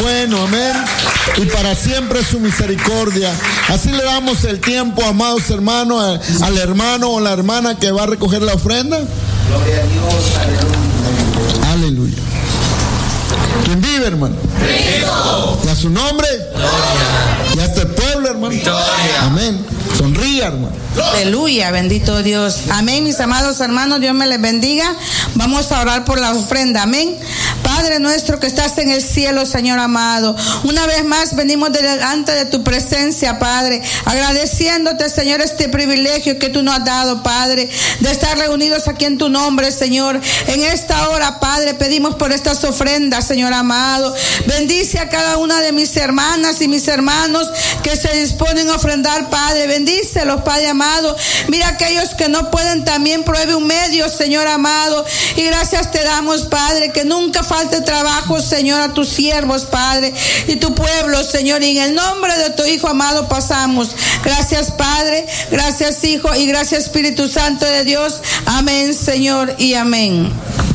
bueno, amén. Y para siempre su misericordia. Así le damos el tiempo, amados hermanos, al hermano o la hermana que va a recoger la ofrenda. Gloria a Dios, aleluya. Aleluya. ¿Quién vive, hermano? Cristo. ¿Y a su nombre? Gloria. ¿Y a este pueblo, hermano? Victoria. Amén. Sonríe, hermano. Aleluya, bendito Dios. Amén, mis amados hermanos, Dios me les bendiga. Vamos a orar por la ofrenda. Amén. Padre nuestro que estás en el cielo, Señor amado, una vez más venimos delante de tu presencia, Padre, agradeciéndote, Señor, este privilegio que tú nos has dado, Padre, de estar reunidos aquí en tu nombre, Señor. En esta hora, Padre, pedimos por estas ofrendas, Señor amado. Bendice a cada una de mis hermanas y mis hermanos que se disponen a ofrendar, Padre. Bendícelos, Padre amado. Mira aquellos que no pueden, también pruebe un medio, Señor amado. Y gracias te damos, Padre, que nunca falte trabajo, Señor, a tus siervos, Padre, y tu pueblo, Señor. Y en el nombre de tu Hijo amado pasamos. Gracias, Padre. Gracias, Hijo. Y gracias, Espíritu Santo de Dios. Amén, Señor, y amén.